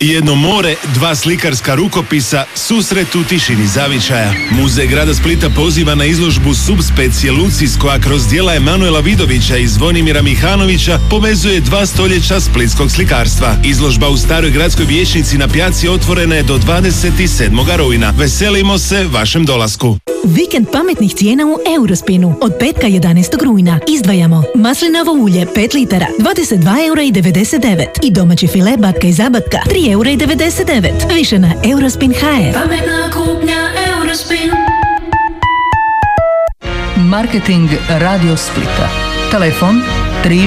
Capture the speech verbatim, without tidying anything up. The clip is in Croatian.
Jedno more, dva slikarska rukopisa, susret u tišini zavičaja. Muzej grada Splita poziva na izložbu Subspecie Lucis, koja kroz djela Emanuela Vidovića i Zvonimira Mihanovića povezuje dva stoljeća splitskog slikarstva. Izložba u Staroj gradskoj vijećnici na Pjaci otvorena je do dvadeset sedmog rujna. Veselimo se vašem dolasku. Vikend pametnih cijena u Eurospinu. Od petka jedanaestog rujna izdvajamo maslinovo ulje pet litara dvadeset dva eura i devedeset devet i domaći file batka i zabatka tri eura i devedeset devet. Više na Eurospin ha er. Pametna kupnja Eurospin. Marketing Radio Splita. Telefon